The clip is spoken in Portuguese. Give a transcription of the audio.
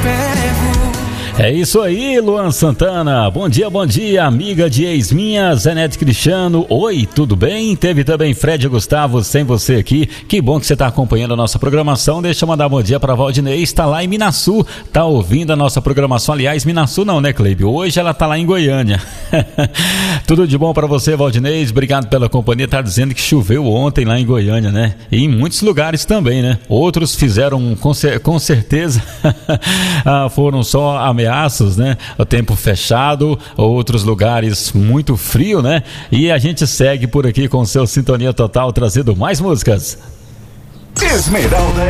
pego. É isso aí, Luan Santana. Bom dia, amiga de ex minha, Zenete Cristiano. Oi, tudo bem? Teve também Fred e Gustavo sem você aqui. Que bom que você está acompanhando a nossa programação. Deixa eu mandar bom dia para Valdinei, está lá em Minaçu, tá ouvindo a nossa programação. Aliás, Minaçu não, né, Cleide? Hoje ela tá lá em Goiânia. Tudo de bom para você, Valdinei. Obrigado pela companhia. Tá dizendo que choveu ontem lá em Goiânia, né? E em muitos lugares também, né? Outros fizeram com certeza foram só ameaças, né? O tempo fechado, outros lugares muito frio, né? E a gente segue por aqui com seu Sintonia Total, trazendo mais músicas. Esmeralda